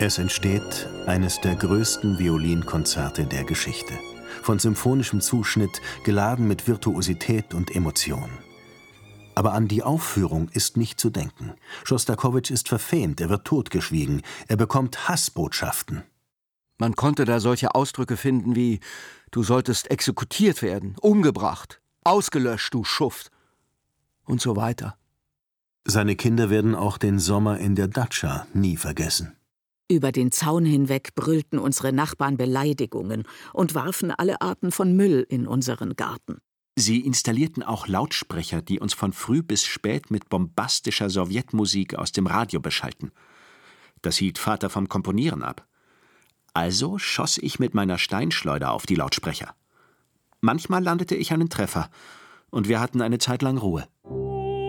Es entsteht eines der größten Violinkonzerte der Geschichte. Von symphonischem Zuschnitt, geladen mit Virtuosität und Emotion. Aber an die Aufführung ist nicht zu denken. Schostakowitsch ist verfemt, er wird totgeschwiegen, er bekommt Hassbotschaften. Man konnte da solche Ausdrücke finden wie: Du solltest exekutiert werden, umgebracht, ausgelöscht, du Schuft, und so weiter. Seine Kinder werden auch den Sommer in der Datscha nie vergessen. Über den Zaun hinweg brüllten unsere Nachbarn Beleidigungen und warfen alle Arten von Müll in unseren Garten. Sie installierten auch Lautsprecher, die uns von früh bis spät mit bombastischer Sowjetmusik aus dem Radio beschallten. Das hielt Vater vom Komponieren ab. Also schoss ich mit meiner Steinschleuder auf die Lautsprecher. Manchmal landete ich einen Treffer, und wir hatten eine Zeit lang Ruhe.